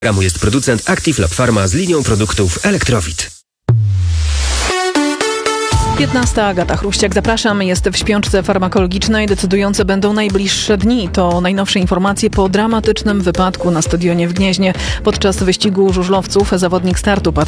programu jest producent Active Lab Pharma z linią produktów Elektrowid. 15. Agata Chruściak, zapraszam. Jest w śpiączce farmakologicznej. Decydujące będą najbliższe dni. To najnowsze informacje po dramatycznym wypadku na stadionie w Gnieźnie. Podczas wyścigu żużlowców zawodnik startu padł